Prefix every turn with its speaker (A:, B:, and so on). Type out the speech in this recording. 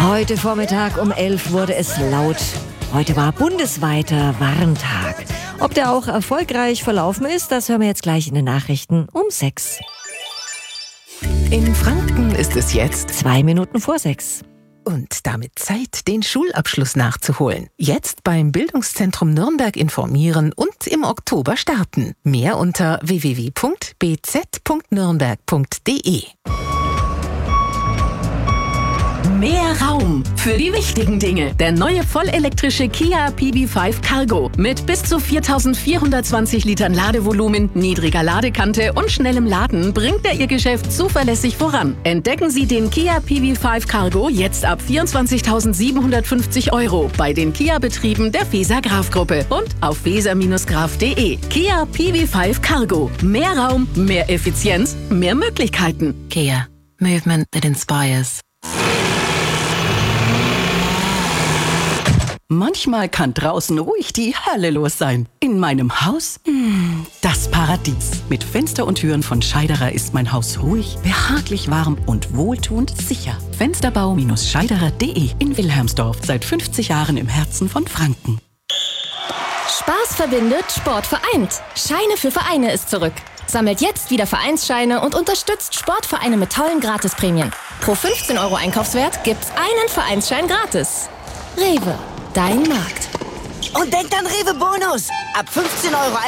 A: Heute Vormittag um 11 wurde es laut. Heute war bundesweiter Warntag. Ob der auch erfolgreich verlaufen ist, das hören wir jetzt gleich in den Nachrichten um 6.
B: In Franken ist es jetzt
A: 2 Minuten vor 6.
B: und damit Zeit, den Schulabschluss nachzuholen. Jetzt beim Bildungszentrum Nürnberg informieren und im Oktober starten. Mehr unter www.bz.nürnberg.de.
C: Mehr Raum für die wichtigen Dinge. Der neue vollelektrische Kia PV5 Cargo mit bis zu 4.420 Litern Ladevolumen, niedriger Ladekante und schnellem Laden bringt er Ihr Geschäft zuverlässig voran. Entdecken Sie den Kia PV5 Cargo jetzt ab 24.750 € bei den Kia-Betrieben der Feser-Graf-Gruppe und auf feser-graf.de. Kia PV5 Cargo. Mehr Raum, mehr Effizienz, mehr Möglichkeiten.
B: Kia. Movement that inspires.
D: Manchmal kann draußen ruhig die Hölle los sein. In meinem Haus, das Paradies. Mit Fenster und Türen von Scheiderer ist mein Haus ruhig, behaglich warm und wohltuend sicher. Fensterbau-scheiderer.de in Wilhelmsdorf. Seit 50 Jahren im Herzen von Franken.
E: Spaß verbindet, Sport vereint. Scheine für Vereine ist zurück. Sammelt jetzt wieder Vereinsscheine und unterstützt Sportvereine mit tollen Gratisprämien. Pro 15 € Einkaufswert gibt's einen Vereinsschein gratis. Rewe, dein Markt.
F: Und denkt an Rewe Bonus. Ab 15 €